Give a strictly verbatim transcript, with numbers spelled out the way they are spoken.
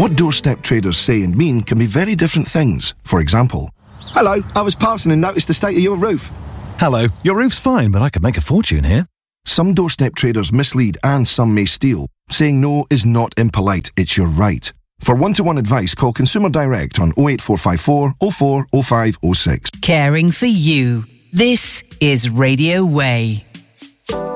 What doorstep traders say and mean can be very different things. For example, hello, I was passing and noticed the state of your roof. Hello, your roof's fine, but I could make a fortune here. Some doorstep traders mislead and some may steal. Saying no is not impolite, it's your right. For one-to-one advice, call Consumer Direct on oh eight four five four, oh four, oh five oh six. Caring for you. This is Radio Way.